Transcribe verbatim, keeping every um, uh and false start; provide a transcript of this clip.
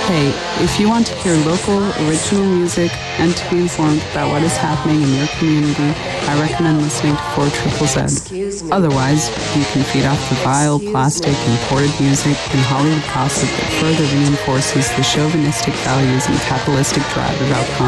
Hey, if you want to hear local, original music and to be informed about what is happening in your community, I recommend listening to four triple Z. Otherwise, you can feed off the vile, plastic, imported music and Hollywood gossip that further reinforces the chauvinistic values and capitalistic drive of Alcon.